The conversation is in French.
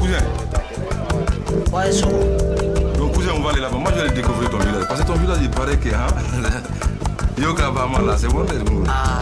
cousin. Ouais, c'est bon. Donc, cousin, on va aller là-bas. Moi, je vais aller découvrir ton village. Parce que ton village, il paraît que. Hein? Yo, là, c'est bon. Ah,